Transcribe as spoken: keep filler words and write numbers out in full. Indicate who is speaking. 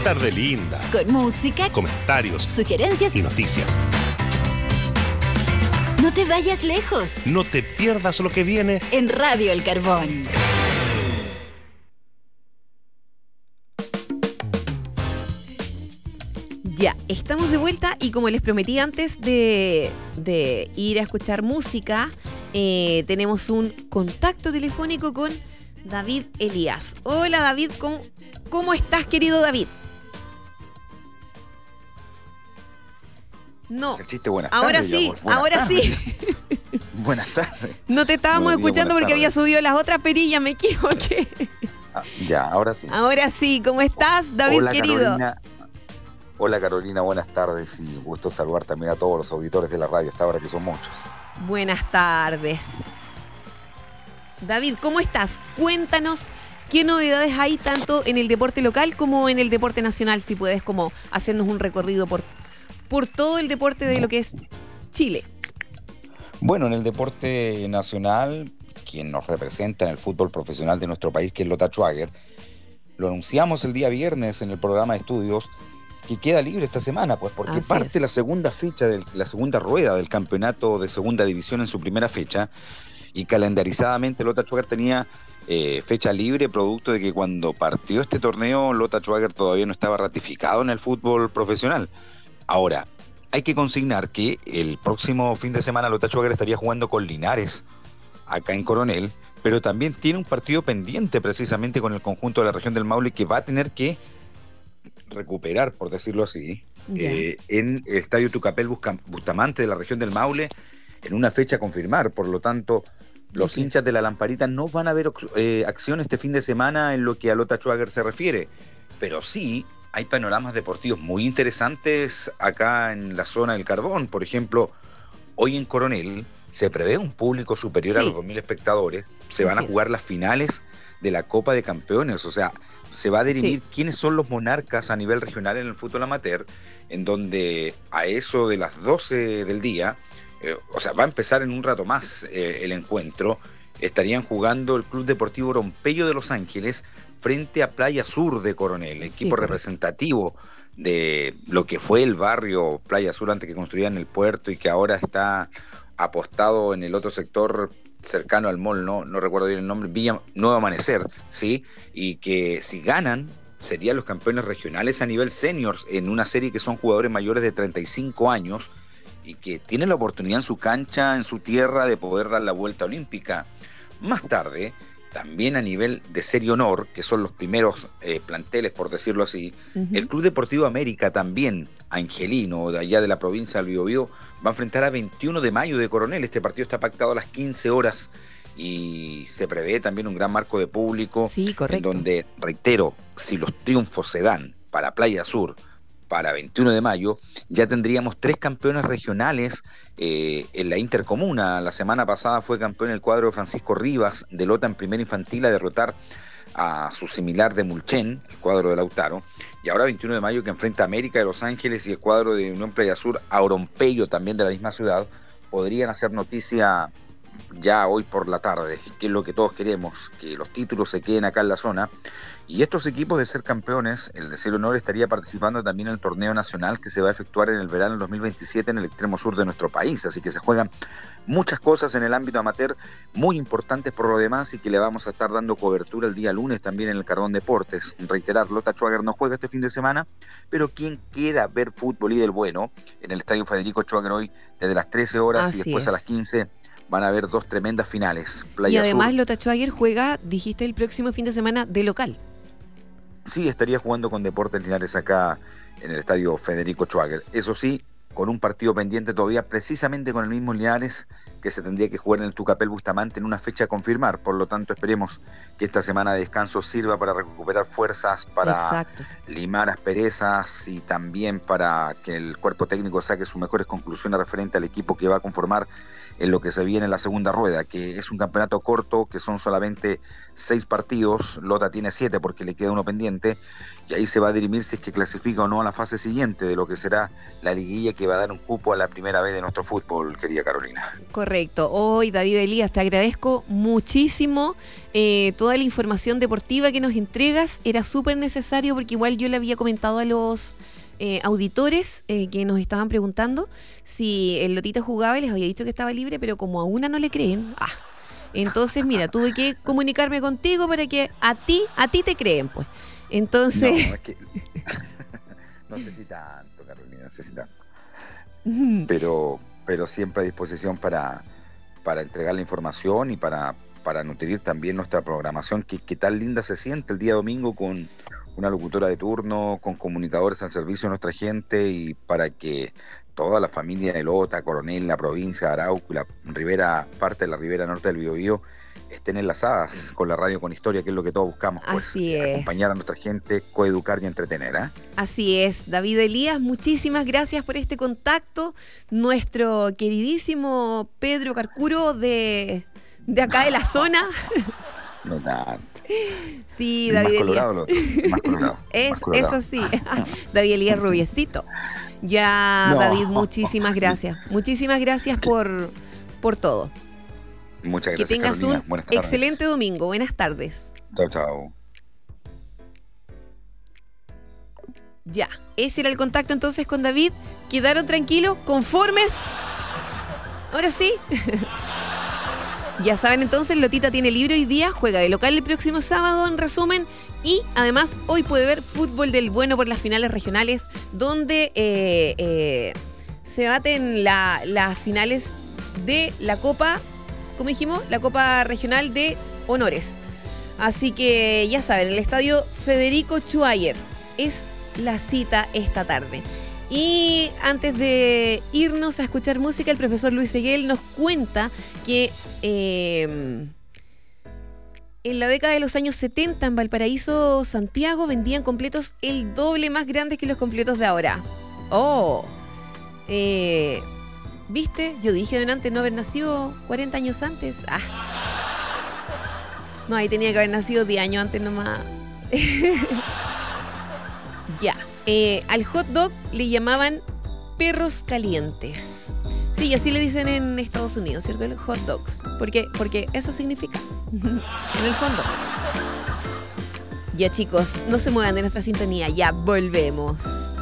Speaker 1: tarde linda.
Speaker 2: Con música,
Speaker 1: comentarios,
Speaker 2: sugerencias
Speaker 1: y noticias.
Speaker 2: No te vayas lejos.
Speaker 1: No te pierdas lo que viene
Speaker 2: en Radio El Carbón.
Speaker 3: Ya, estamos de vuelta y como les prometí antes de, de ir a escuchar música, eh, tenemos un contacto telefónico con David Elías. Hola David, ¿cómo, cómo estás, querido David? No,
Speaker 4: chiste, buenas
Speaker 3: ahora
Speaker 4: tardes,
Speaker 3: sí,
Speaker 4: buenas
Speaker 3: ahora
Speaker 4: tardes.
Speaker 3: sí.
Speaker 4: Buenas tardes.
Speaker 3: No te estábamos
Speaker 4: Buenos días,
Speaker 3: escuchando porque
Speaker 4: tardes.
Speaker 3: había subido las otras perillas, me equivoqué.
Speaker 4: Ah, ya, ahora sí.
Speaker 3: Ahora sí, ¿cómo estás, David,
Speaker 4: Hola,
Speaker 3: querido?
Speaker 4: Carolina. Hola Carolina, buenas tardes y gusto saludar también a todos los auditores de la radio, hasta ahora que son muchos.
Speaker 3: Buenas tardes. David, ¿cómo estás? Cuéntanos qué novedades hay tanto en el deporte local como en el deporte nacional, si puedes como hacernos un recorrido por, por todo el deporte de lo que es Chile.
Speaker 4: Bueno, en el deporte nacional, quien nos representa en el fútbol profesional de nuestro país, que es Lota Schwager, lo anunciamos el día viernes en el programa de estudios, que queda libre esta semana, pues porque
Speaker 3: Así
Speaker 4: parte
Speaker 3: es.
Speaker 4: la segunda fecha, de la segunda rueda del campeonato de segunda división en su primera fecha, y calendarizadamente Lota Schwager tenía eh, fecha libre, producto de que cuando partió este torneo, Lota Schwager todavía no estaba ratificado en el fútbol profesional. Ahora, hay que consignar que el próximo fin de semana Lota Schwager estaría jugando con Linares, acá en Coronel, pero también tiene un partido pendiente precisamente con el conjunto de la región del Maule que va a tener que recuperar, por decirlo así, eh, en el Estadio Tucapel Busca- Bustamante de la región del Maule, en una fecha a confirmar. Por lo tanto, los
Speaker 3: Okay.
Speaker 4: hinchas de la Lamparita no van a ver eh, acción este fin de semana en lo que a Lota Schwager se refiere, pero sí hay panoramas deportivos muy interesantes acá en la zona del Carbón. Por ejemplo, hoy en Coronel se prevé un público superior
Speaker 3: Sí.
Speaker 4: a los dos mil espectadores. Se van
Speaker 3: Así
Speaker 4: a jugar
Speaker 3: es.
Speaker 4: las finales de la Copa de Campeones, o sea, se va a dirimir
Speaker 3: Sí.
Speaker 4: quiénes son los monarcas a nivel regional en el fútbol amateur, en donde a eso de las doce del día, eh, o sea, va a empezar en un rato más eh, el encuentro, estarían jugando el Club Deportivo Rompeyo de Los Ángeles frente a Playa Sur de Coronel,
Speaker 3: Sí,
Speaker 4: equipo
Speaker 3: correcto.
Speaker 4: representativo de lo que fue el barrio Playa Sur antes que construían el puerto y que ahora está apostado en el otro sector cercano al mall, no, no recuerdo bien el nombre, Villa Nuevo Amanecer, ¿sí? Y que si ganan serían los campeones regionales a nivel seniors en una serie que son jugadores mayores de treinta y cinco años y que tienen la oportunidad en su cancha, en su tierra, de poder dar la vuelta olímpica. Más tarde, también a nivel de Serie Honor, que son los primeros eh, planteles, por decirlo así,
Speaker 3: Uh-huh.
Speaker 4: el Club Deportivo América también, Angelino, de allá de la provincia del Biobío, va a enfrentar a veintiuno de mayo de Coronel. Este partido está pactado a las quince horas y se prevé también un gran marco de público,
Speaker 3: Sí, correcto.
Speaker 4: en donde, reitero, si los triunfos se dan para Playa Sur, para veintiuno de mayo, ya tendríamos tres campeones regionales eh, en la intercomuna. La semana pasada fue campeón el cuadro de Francisco Rivas de Lota en primera infantil a derrotar a su similar de Mulchen, el cuadro de Lautaro, y ahora veintiuno de mayo que enfrenta a América de Los Ángeles y el cuadro de Unión Playa Sur a Orompeyo, también de la misma ciudad, podrían hacer noticia ya hoy por la tarde, que es lo que todos queremos, que los títulos se queden acá en la zona. Y estos equipos, de ser campeones, el de Serie Honor estaría participando también en el torneo nacional que se va a efectuar en el verano del dos mil veintisiete en el extremo sur de nuestro país, así que se juegan muchas cosas en el ámbito amateur, muy importantes por lo demás, y que le vamos a estar dando cobertura el día lunes también en el Carbón Deportes. Reiterar, Lota Schwager no juega este fin de semana, pero quien quiera ver fútbol y del bueno, en el Estadio Federico Schwager hoy desde las trece horas
Speaker 3: Así
Speaker 4: y después
Speaker 3: es.
Speaker 4: a las quince van a haber dos tremendas finales. Playa
Speaker 3: Y además
Speaker 4: Sur,
Speaker 3: Lota Schwager juega, dijiste, el próximo fin de semana de local.
Speaker 4: sí, estaría jugando con Deportes Linares acá en el Estadio Federico Schwager. Eso sí, con un partido pendiente todavía, precisamente con el mismo Linares, que se tendría que jugar en el Tucapel Bustamante en una fecha a confirmar. Por lo tanto, esperemos que esta semana de descanso sirva para recuperar fuerzas, para
Speaker 3: Exacto.
Speaker 4: limar asperezas y también para que el cuerpo técnico saque sus mejores conclusiones referente al equipo que va a conformar en lo que se viene en la segunda rueda, que es un campeonato corto, que son solamente seis partidos. Lota tiene siete porque le queda uno pendiente, y ahí se va a dirimir si es que clasifica o no a la fase siguiente de lo que será la liguilla que va a dar un cupo a la primera vez de nuestro fútbol, querida Carolina.
Speaker 3: Correcto. Hoy, David Elías, te agradezco muchísimo eh, toda la información deportiva que nos entregas. Era súper necesario porque igual yo le había comentado a los eh, auditores eh, que nos estaban preguntando si el Lotita jugaba y les había dicho que estaba libre, pero como a una no le creen, ah, entonces mira, tuve que comunicarme contigo para que a ti, a ti te creen, pues. Entonces...
Speaker 4: No, es que... no sé si tanto, Carolina, no sé si tanto. Pero, pero siempre a disposición para, para entregar la información y para, para nutrir también nuestra programación, que, que tan linda se siente el día domingo con una locutora de turno, con comunicadores al servicio de nuestra gente, y para que toda la familia de Lota, Coronel, la provincia de Arauco y la ribera, parte de la ribera norte del Biobío, estén enlazadas con la radio con historia, que es lo que todos buscamos, pues,
Speaker 3: así es.
Speaker 4: Acompañar a nuestra gente, coeducar y entretener, ¿eh?
Speaker 3: Así es, David Elías, muchísimas gracias por este contacto. Nuestro queridísimo Pedro Carcuro de, de acá de la zona.
Speaker 4: No tanto.
Speaker 3: Sí,
Speaker 4: más
Speaker 3: David
Speaker 4: colorado
Speaker 3: Elías.
Speaker 4: lo otro, más colorado,
Speaker 3: es,
Speaker 4: más colorado.
Speaker 3: Eso sí, David Elías rubiecito. Ya,
Speaker 4: No.
Speaker 3: David, muchísimas gracias. Muchísimas gracias por, por todo.
Speaker 4: Muchas
Speaker 3: Que
Speaker 4: gracias,
Speaker 3: tengas
Speaker 4: Carolina.
Speaker 3: un
Speaker 4: Buenas tardes.
Speaker 3: excelente domingo. Buenas tardes.
Speaker 4: Chao, chao.
Speaker 3: Ya, ese era el contacto entonces con David. ¿Quedaron tranquilos? ¿Conformes? Ahora sí. Ya saben entonces, Lotita tiene libre hoy día, juega de local el próximo sábado en resumen, y además hoy puede ver fútbol del bueno por las finales regionales, donde eh, eh, se baten la, las finales de la Copa, ¿cómo dijimos? La Copa Regional de Honores. Así que ya saben, el estadio Federico Schuayer es la cita esta tarde. Y antes de irnos a escuchar música, el profesor Luis Seguel nos cuenta que eh, en la década de los años setenta en Valparaíso, Santiago, vendían completos el doble más grandes que los completos de ahora. ¡Oh! Eh, ¿Viste? Yo dije delante no haber nacido cuarenta años antes. Ah. No, ahí tenía que haber nacido diez años antes nomás. Ya. Eh, al hot dog le llamaban perros calientes. Sí, así le dicen en Estados Unidos, ¿cierto? El hot dogs. ¿Por qué? Porque eso significa. En el fondo. Ya, chicos, no se muevan de nuestra sintonía. Ya volvemos.